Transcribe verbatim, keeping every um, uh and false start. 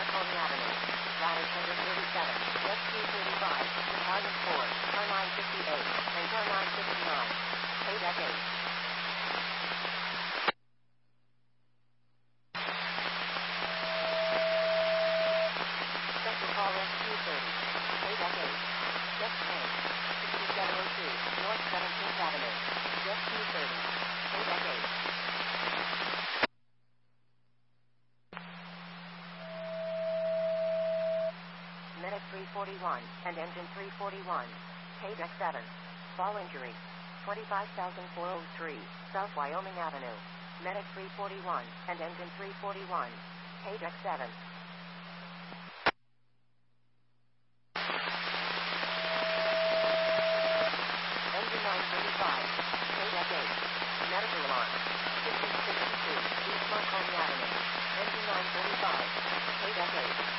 Marconi Avenue. Ladder Center thirty-seven, West two thirty-five, Arden four, car nine fifty-eight, and car nine fifty-nine. Pay deck eight. Special call S two thirty. Pay deck eight. Deck ten. sixty-seven oh two, North seventeenth Avenue. Deck two thirty. Pay deck eight. Medic three forty-one, and engine three forty-one. Pay deck seven. Fall injury. twenty-five thousand four hundred three, South Wyoming Avenue. Medic three forty-one, and engine three forty-one. Pay deck seven. Engine nine thirty-five. Pay deck eight. Medical alarm. fifteen sixty-two, East Marconi Avenue. Engine nine thirty-five. Pay deck eight.